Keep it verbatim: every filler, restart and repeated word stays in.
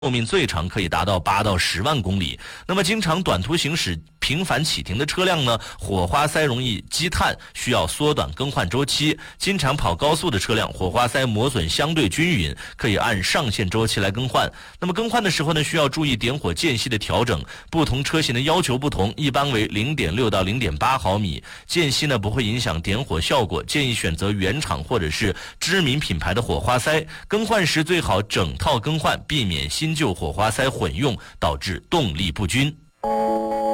寿命最长可以达到八到十万公里。那么经常短途行驶、频繁启停的车辆呢，火花塞容易积碳，需要缩短更换周期。经常跑高速的车辆，火花塞磨损相对均匀，可以按上限周期来更换。那么更换的时候呢，需要注意点火间隙的调整，不同车型的要求不同，一般为 零点六到零点八毫米。间隙呢不会影响点火效果，建议选择原厂或者是知名品牌的火花塞。更换时最好整套更换，避免新旧火花塞混用，导致动力不均。